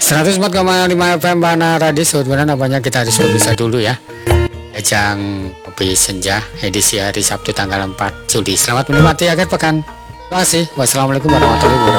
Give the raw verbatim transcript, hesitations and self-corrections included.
seratus empat koma lima F M Bana Radio. Sebenarnya namanya kita harus bisa dulu ya. Ajang Kopi Senja edisi hari Sabtu tanggal empat Juli. Selamat menikmati akhir pekan. Terima kasih. Wassalamualaikum warahmatullahi wabarakatuh.